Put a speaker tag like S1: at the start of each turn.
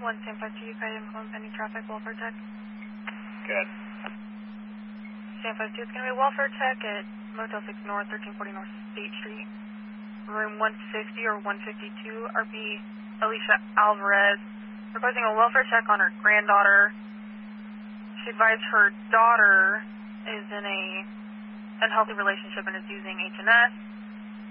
S1: 1 San Francisco, you guys influence any traffic, welfare check?
S2: Good.
S1: San Francisco, it's going to be a welfare check at Motel 6 North, 1340 North State Street. Room 150 or 152, RP Alicia Alvarez, requesting a welfare check on her granddaughter. She advised her daughter is in a unhealthy relationship and is using HNS.